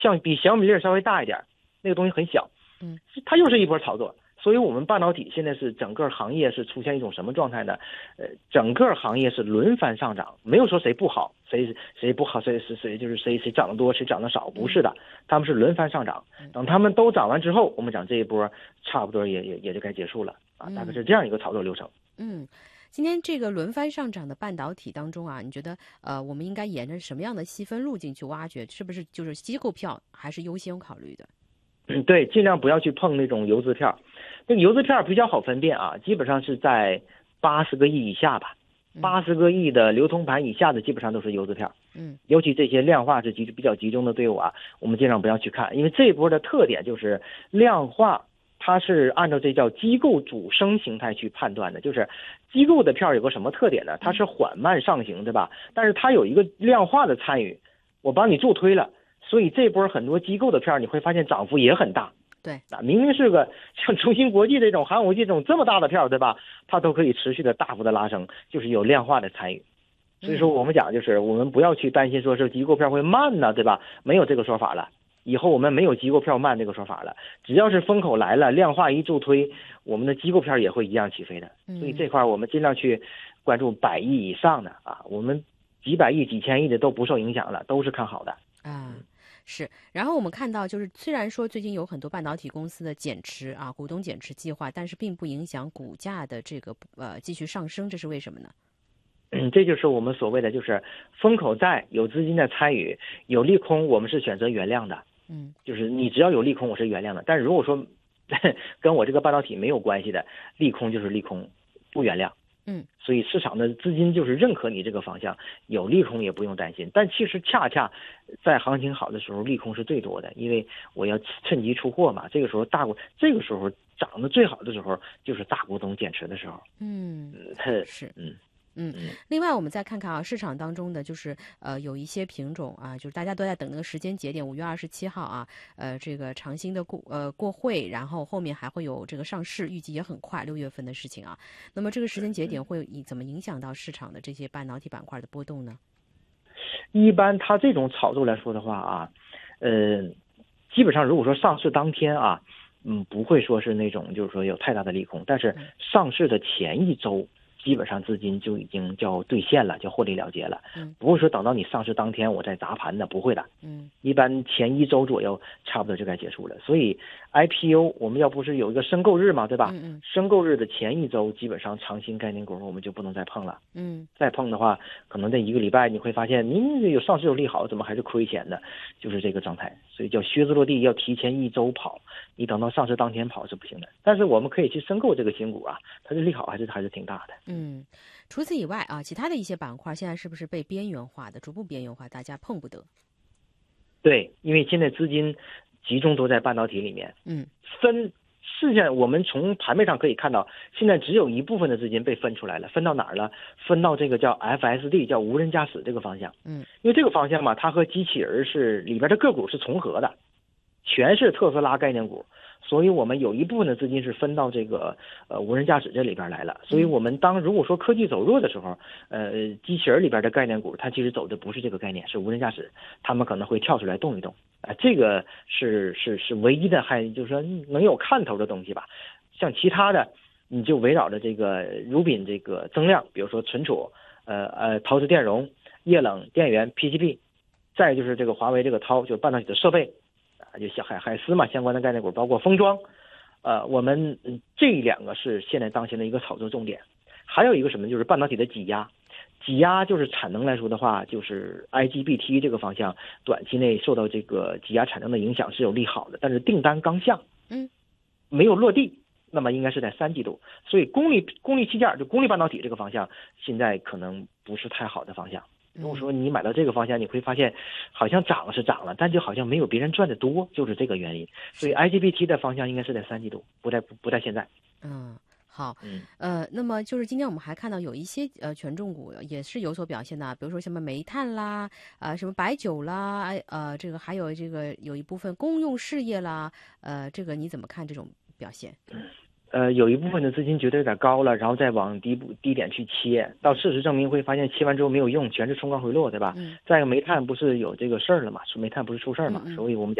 像比小米粒稍微大一点，那个东西很小，它又是一波炒作。所以我们半导体现在是整个行业是出现一种什么状态呢？整个行业是轮番上涨，没有说谁不好，谁不好，谁就是谁涨得多，谁涨得少，不是的，他们是轮番上涨。等他们都涨完之后，我们讲这一波差不多也就该结束了啊，大概是这样一个炒作流程。 今天这个轮番上涨的半导体当中啊，你觉得我们应该沿着什么样的细分路径去挖掘？是不是就是机构票还是优先考虑的？ 对，尽量不要去碰那种游资票。那个游资票比较好分辨啊，基本上是在80个亿以下吧，80个亿的流通盘以下的基本上都是游资票。尤其这些量化是比较集中的队伍啊，我们尽量不要去看，因为这一波的特点就是量化，它是按照这叫机构主升形态去判断的，就是机构的票有个什么特点呢？它是缓慢上行，对吧？但是它有一个量化的参与，我帮你助推了。所以这波很多机构的票你会发现涨幅也很大。 对， 明明是个像中芯国际这种、寒武纪这种这么大的票，对吧？它都可以持续的大幅的拉升，就是有量化的参与。所以说我们讲就是我们不要去担心说是机构票会慢呢，对吧？没有这个说法了。以后我们没有机构票慢这个说法了，只要是风口来了，量化一助推，我们的机构票也会一样起飞的。所以这块我们尽量去关注100亿以上的啊，我们几百亿、几千亿的都不受影响了，都是看好的啊。是，然后我们看到，就是虽然说最近有很多半导体公司的减持啊，股东减持计划，但是并不影响股价的这个继续上升，这是为什么呢？ 这就是我们所谓的就是风口在，有资金的参与，有利空，我们是选择原谅的。就是你只要有利空，我是原谅的。但是如果说跟我这个半导体没有关系的，利空就是利空，不原谅。所以市场的资金就是认可你这个方向，有利空也不用担心。但其实恰恰在行情好的时候，利空是最多的，因为我要趁机出货嘛。这个时候这个时候涨得最好的时候，就是大股东减持的时候。 是。另外我们再看看啊，市场当中的就是有一些品种啊，就是大家都在等那个时间节点，5月27号啊，这个长兴的过会，然后后面还会有这个上市，预计也很快，6月份的事情啊。那么这个时间节点会怎么影响到市场的这些半导体板块的波动呢？ 一般它这种炒作来说的话啊，基本上如果说上市当天啊，不会说是那种就是说有太大的利空，但是上市的前一周。基本上资金就已经叫兑现了，叫获利了结了。不会说等到你上市当天我再砸盘的，不会的。一般前1周左右差不多就该结束了。所以 IPO 我们要不是有一个申购日嘛，对吧？申购日的前1周基本上长兴概念股我们就不能再碰了。再碰的话，可能这1个礼拜你会发现您有上市有利好，怎么还是亏钱的？就是这个状态。所以叫靴子落地要提前1周跑，你等到上市当天跑是不行的。但是我们可以去申购这个新股啊，它的利好还是挺大的。 除此以外啊，其他的一些板块现在是不是被边缘化的，逐步边缘化，大家碰不得？ 对，因为现在资金集中都在半导体里面。实际上我们从盘面上可以看到，现在只有一部分的资金被分出来了，分到哪儿了？分到这个叫 FSD， 叫无人驾驶这个方向。因为这个方向嘛，它和机器人是里边的个股是重合的，全是特斯拉概念股。所以我们有一部分的资金是分到这个无人驾驶这里边来了。所以我们如果说科技走弱的时候，机器人里边的概念股它其实走的不是这个概念，是无人驾驶，他们可能会跳出来动一动。这个是唯一的还就是说能有看头的东西吧。像其他的你就围绕着这个乳品这个增量，比如说存储、陶瓷电容、液冷电源、PCB， 再就是这个华为这个韬，就半导体的设备。就像海思嘛，相关的概念股，包括封装，我们这2个是现在当前的一个炒作重点。还有一个什么，就是半导体的挤压就是产能来说的话，就是 IGBT 这个方向，短期内受到这个挤压产能的影响是有利好的，但是订单刚下，没有落地，那么应该是在3季度，所以功率器件就功率半导体这个方向，现在可能不是太好的方向。如果说你买到这个方向，你会发现好像涨是涨了，但就好像没有别人赚的多，就是这个原因。所以 IGBT 的方向应该是在3季度，不在现在。 好。那么就是今天我们还看到有一些权重股也是有所表现的，比如说什么煤炭啦，什么白酒啦，这个还有这个有一部分公用事业啦，这个你怎么看这种表现？ 有一部分的资金觉得有点高了，然后再往低点去切，到事实证明会发现切完之后没有用，全是冲高回落，对吧？再一个煤炭不是有这个事儿了嘛，煤炭不是出事儿嘛，所以我们